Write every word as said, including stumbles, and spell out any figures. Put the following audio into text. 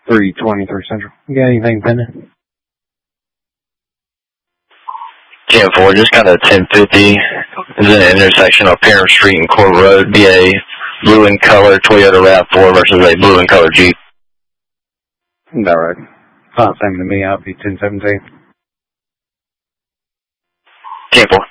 three twenty-three Central. You got anything pending? ten four, just got a ten fifty. Is in an intersection of Parent Street and Court Road. Be a blue in color Toyota RAV four versus a blue in color Jeep. About right. Five same to me. I'll be ten seventeen. ten four.